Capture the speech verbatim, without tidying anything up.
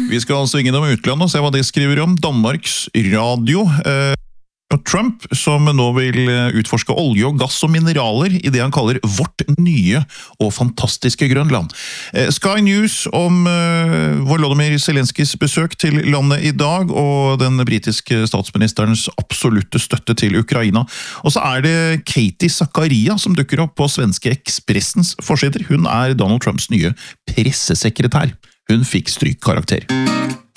Vi skal altså innom utlandet og se hva de skriver om. Danmarks radio. Eh, Trump, som nå vil utforske olje og gass og mineraler i det han kaller vårt nye og fantastiske Grønland. Eh, Sky News om eh, Volodymyr Zelenskis besøk til landet i dag, og den britiske statsministerens absolutte støtte til Ukraina. Og så er det Katie Zakaria som dukker opp på svenske Expressens forsider. Hun er Donald Trumps nye pressesekretær. Hun fikk strykkarakter.